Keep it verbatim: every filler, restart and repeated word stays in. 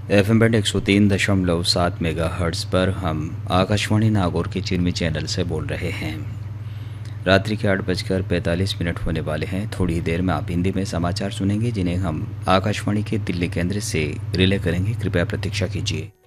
F M band एक सौ तीन दशमलव सात मेगा हर्ट्स पर हम आकाशवाणी नागौर के चिरमी चैनल से बोल रहे हैं। रात्रि के आठ बजकर पैंतालीस मिनट होने वाले हैं। थोड़ी देर में आप हिंदी में समाचार सुनेंगे, जिन्हें हम आकाशवाणी के दिल्ली केंद्र से रिले करेंगे। कृपया प्रतीक्षा कीजिए।